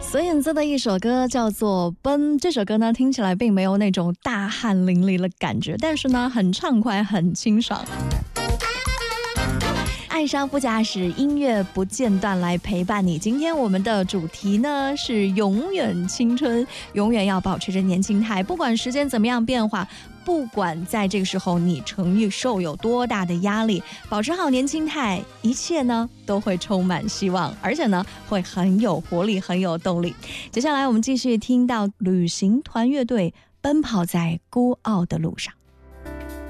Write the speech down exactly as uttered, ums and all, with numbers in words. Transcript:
孙燕姿的一首歌叫做《奔》，这首歌呢听起来并没有那种大汗淋漓的感觉，但是呢很畅快，很清爽。爱上副驾驶，音乐不间断来陪伴你。今天我们的主题呢是永远青春，永远要保持着年轻态，不管时间怎么样变化，不管在这个时候你承受有多大的压力，保持好年轻态，一切呢都会充满希望，而且呢会很有活力，很有动力。接下来我们继续听到旅行团乐队奔跑在孤傲的路上。